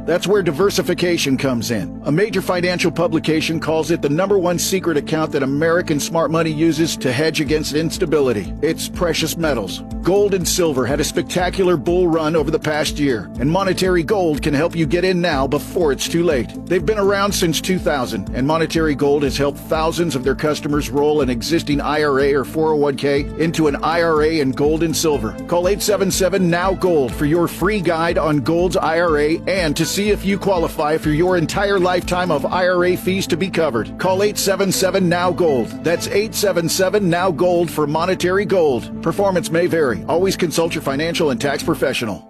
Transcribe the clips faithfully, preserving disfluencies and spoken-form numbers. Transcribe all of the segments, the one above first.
That's where diversification comes in. A major financial publication calls it the number one secret account that American smart money uses to hedge against instability. It's precious metals. Gold and silver had a spectacular bull run over the past year, and Monetary Gold can help you get in now before it's too late. They've been around since two thousand, and Monetary Gold has helped thousands of their customers roll an existing I R A or four oh one k into an I R A in gold and silver. Call eight seven seven N O W Gold for your free guide on Gold's I R A and to see if you qualify for your entire lifetime of I R A fees to be covered. Call eight seven seven N O W Gold. That's eight seven seven N O W Gold for Monetary Gold. Performance may vary. Always consult your financial and tax professional.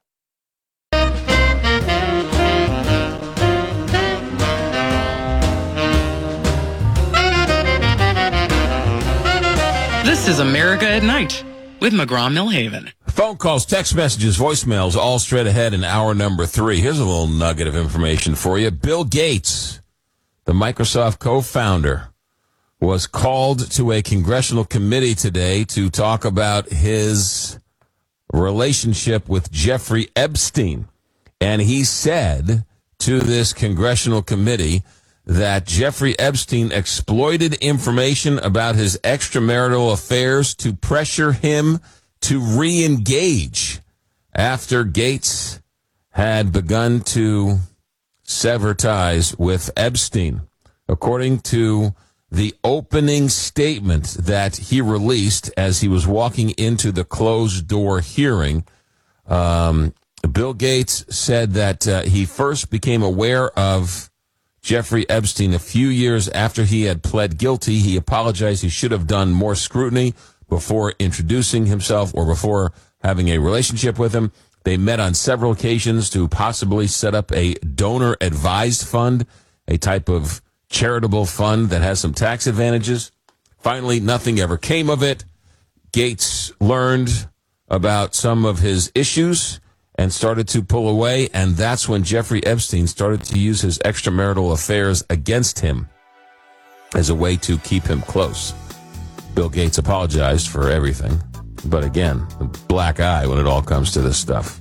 This is America at Night with McGraw-Millhaven. Phone calls, text messages, voicemails, all straight ahead in hour number three. Here's a little nugget of information for you. Bill Gates, the Microsoft co-founder, was called to a congressional committee today to talk about his relationship with Jeffrey Epstein. And he said to this congressional committee that Jeffrey Epstein exploited information about his extramarital affairs to pressure him to re-engage after Gates had begun to sever ties with Epstein. According to the opening statement that he released as he was walking into the closed-door hearing, um, Bill Gates said that uh, he first became aware of Jeffrey Epstein a few years after he had pled guilty. He apologized. He should have done more scrutiny before introducing himself or before having a relationship with him. They met on several occasions to possibly set up a donor-advised fund, a type of charitable fund that has some tax advantages. Finally, nothing ever came of it. Gates learned about some of his issues and started to pull away, and that's when Jeffrey Epstein started to use his extramarital affairs against him as a way to keep him close. Bill Gates apologized for everything, but again, a black eye when it all comes to this stuff.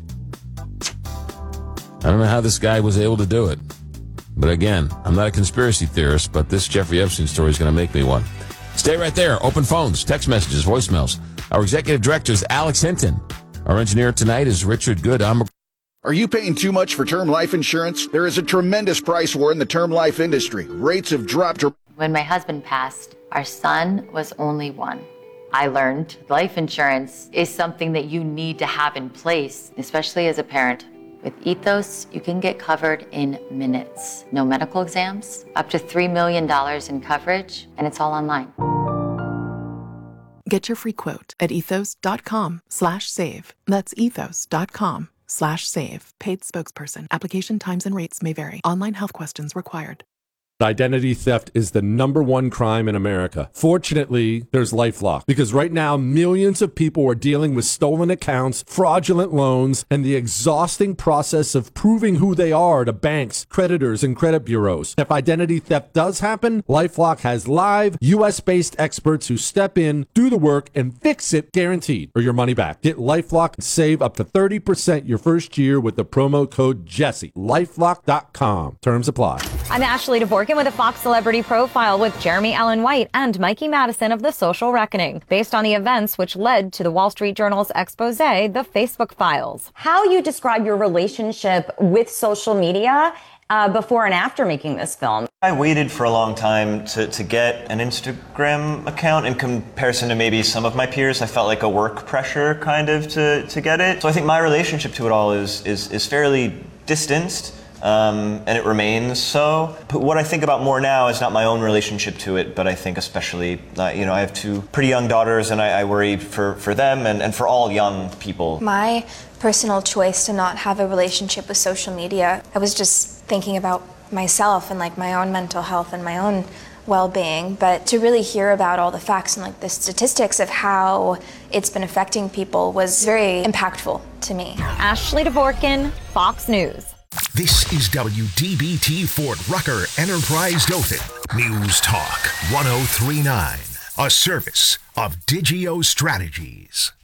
I don't know how this guy was able to do it, but again, I'm not a conspiracy theorist, but this Jeffrey Epstein story is going to make me one. Stay right there. Open phones, text messages, voicemails. Our executive director is Alex Hinton. Our engineer tonight is Richard Good. I'm a- Are you paying too much for term life insurance? There is a tremendous price war in the term life industry. Rates have dropped. When my husband passed, our son was only one. I learned life insurance is something that you need to have in place, especially as a parent. With Ethos, you can get covered in minutes. No medical exams, up to three million dollars in coverage, and it's all online. Get your free quote at ethos.com slash save. That's ethos.com slash save. Paid spokesperson. Application times and rates may vary. Online health questions required. Identity theft is the number one crime in America. Fortunately, there's LifeLock, because right now millions of people are dealing with stolen accounts, fraudulent loans, and the exhausting process of proving who they are to banks, creditors, and credit bureaus. If identity theft does happen, LifeLock has live U S-based experts who step in, do the work, and fix it guaranteed, or your money back. Get LifeLock and save up to thirty percent your first year with the promo code Jesse. LifeLock dot com. Terms apply. I'm Ashley DeVorkin with a Fox Celebrity Profile with Jeremy Allen White and Mikey Madison of The Social Reckoning, based on the events which led to the Wall Street Journal's expose, The Facebook Files. How you describe your relationship with social media uh, before and after making this film? I waited for a long time to, to get an Instagram account in comparison to maybe some of my peers. I felt like a work pressure kind of to, to get it. So I think my relationship to it all is, is, is fairly distanced. Um, and it remains so. But what I think about more now is not my own relationship to it, but I think especially, uh, you know, I have two pretty young daughters, and I, I worry for, for them and, and for all young people. My personal choice to not have a relationship with social media, I was just thinking about myself and like my own mental health and my own well-being, but to really hear about all the facts and like the statistics of how it's been affecting people was very impactful to me. Ashley DeVorkin, Fox News. This is W D B T Fort Rucker Enterprise Dothan. News Talk one oh three point nine, a service of Digio Strategies.